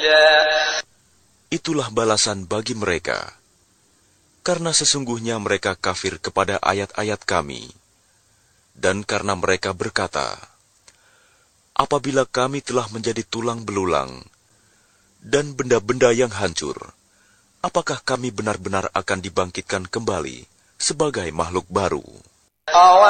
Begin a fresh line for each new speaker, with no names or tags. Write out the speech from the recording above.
Itulah balasan bagi mereka, karena sesungguhnya mereka kafir kepada ayat-ayat kami, dan karena mereka berkata, apabila kami telah menjadi tulang belulang dan benda-benda yang hancur, apakah kami benar-benar akan dibangkitkan kembali sebagai makhluk baru?